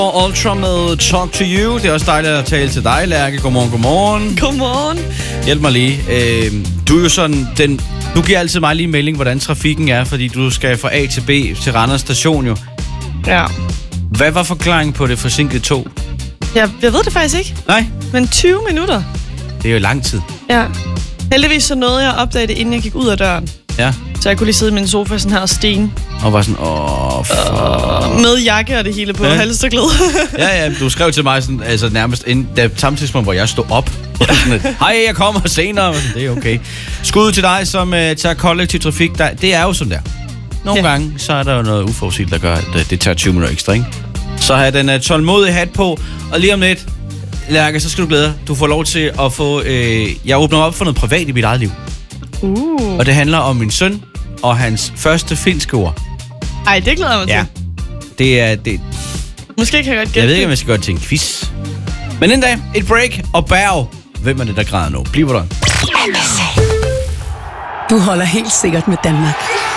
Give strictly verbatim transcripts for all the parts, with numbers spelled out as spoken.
Ultra med Talk to You. Det er også dejligt at tale til dig, Lærke. Godmorgen, godmorgen. Godmorgen. Hjælp mig lige. Øh, du er jo sådan den... Du giver altid mig lige en melding, hvordan trafikken er, fordi du skal fra A til B til Randers station jo. Ja. Hvad var forklaringen på det forsinkede tog? Jeg, jeg ved det faktisk ikke. Nej. Men tyve minutter. Det er jo lang tid. Ja. Heldigvis så nåede jeg at opdage det, inden jeg gik ud af døren. Ja. Så jeg kunne lige sidde i min sofa sådan her og sten. Og var sådan, åh, for... Med jakke og det hele på, ja. halstørklæde. ja, ja, du skrev til mig sådan, altså nærmest inden, da samtidig, hvor jeg stod op. Hej, jeg kommer senere. Det er okay. Skud til dig, som uh, tager kollektiv trafik. Der, det er jo sådan der. Nogle ja. gange, så er der jo noget uforudsigeligt, der gør, at uh, det tager tyve minutter ekstra, ikke? Så har den uh, tålmodige hat på, og lige om lidt, Lærke, så skal du glæde dig. Du får lov til at få... Øh, jeg åbner op for noget privat i mit eget liv. Uh. Og det handler om min søn og hans første finske ord. Ej, det glæder jeg mig til. Ja. Det er... Det, Måske kan jeg godt gætte. jeg ved ikke, om jeg skal gøre det til en quiz. Men en dag, et break og bag. Hvem er det, der græder nu? Bliv der. Du holder helt sikkert med Danmark.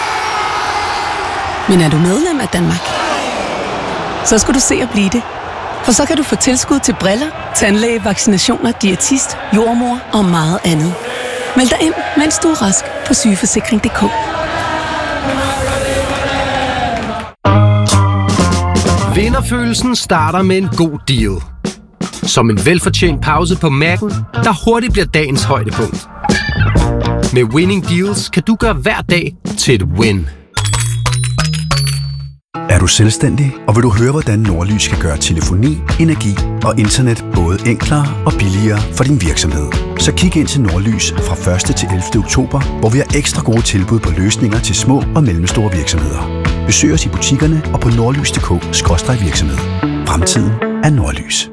Men er du medlem af Danmark? Så skal du se at blive det. For så kan du få tilskud til briller, tandlæge, vaccinationer, diætist, jordmor og meget andet. Meld dig ind, mens du er rask på sygeforsikring punktum d k. Vinderfølelsen starter med en god deal. Som en velfortjent pause på Mac'en, der hurtigt bliver dagens højdepunkt. Med Winning Deals kan du gøre hver dag til et win. Er du selvstændig, og vil du høre, hvordan Nordlys kan gøre telefoni, energi og internet både enklere og billigere for din virksomhed? Så kig ind til Nordlys fra første til ellevte oktober, hvor vi har ekstra gode tilbud på løsninger til små og mellemstore virksomheder. Besøg os i butikkerne og på nordlys punktum d k skråstreg virksomhed. Fremtiden er Nordlys.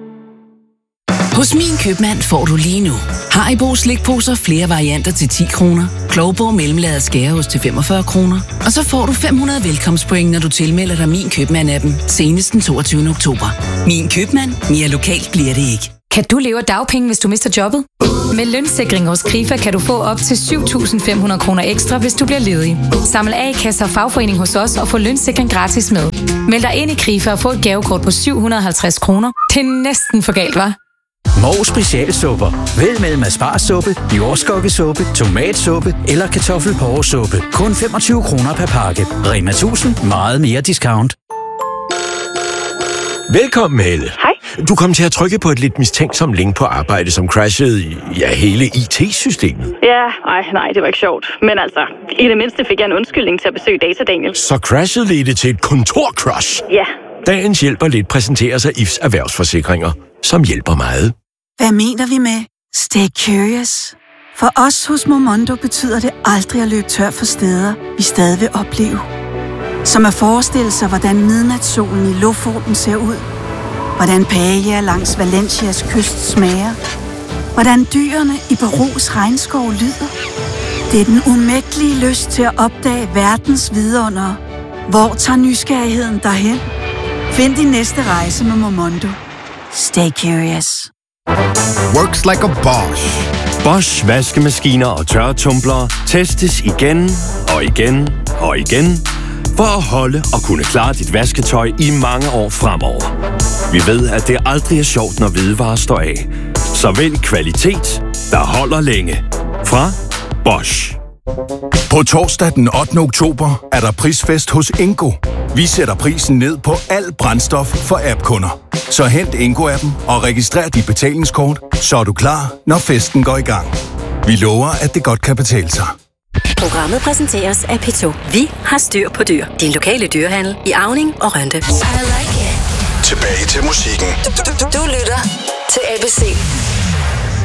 Hos Min Købmand får du lige nu Haribo slikposer flere varianter til ti kroner, Klovborg mellemlaget skæreost til femogfyrre kroner, og så får du fem hundrede velkomstpoint, når du tilmelder dig Min Købmand-appen senest den toogtyvende oktober. Min Købmand. Mere lokalt bliver det ikke. Kan du leve af dagpenge, hvis du mister jobbet? Med lønssikring hos Krifa kan du få op til syv tusind fem hundrede kroner ekstra, hvis du bliver ledig. Samle A-kasse og fagforening hos os og få lønssikring gratis med. Meld dig ind i Krifa og få et gavekort på syv hundrede og halvtreds kroner. Det er næsten for galt, hva'? Mors specialsupper. Vælg mellem asparsuppe, jordskokkesuppe, tomatsuppe eller kartoffelporresuppe. Kun femogtyve kroner per pakke. Rema tusind. Meget mere discount. Velkommen, Helle. Hej. Du kom til at trykke på et lidt mistænksomt link på arbejde, som crashede i ja, hele I T-systemet. Ja, ej, nej, det var ikke sjovt. Men altså, i det mindste fik jeg en undskyldning til at besøge Data Daniel. Så crashet ledte til et kontorcrash. Ja. Dagens hjælper lidt præsenterer sig I F's erhvervsforsikringer, som hjælper meget. Hvad mener vi med stay curious? For os hos Momondo betyder det aldrig at løbe tør for steder, vi stadig vil opleve. Som at forestille sig, hvordan midnatssolen i Lofoten ser ud. Hvordan paella langs Valencias kyst smager. Hvordan dyrene i Perus regnskov lyder. Det er den umægtelige lyst til at opdage verdens vidundere. Hvor tager nysgerrigheden derhen? Find din næste rejse med Momondo. Stay curious. Works like a Bosch. Bosch vaskemaskiner og tørretumblere testes igen og igen og igen for at holde og kunne klare dit vasketøj i mange år fremover. Vi ved, at det aldrig er sjovt, når hvidevarer står af. Så vælg kvalitet, der holder længe. Fra Bosch. På torsdag den ottende oktober er der prisfest hos Ingo. Vi sætter prisen ned på al brændstof for app-kunder. Så hent Ingo-appen og registrer dit betalingskort, så er du klar, når festen går i gang. Vi lover, at det godt kan betale sig. Programmet præsenteres af P to. Vi har styr på dyr. Din lokale dyrehandel i Auning og Rønde. Tilbage til musikken. Du, du, du, du lytter til A B C.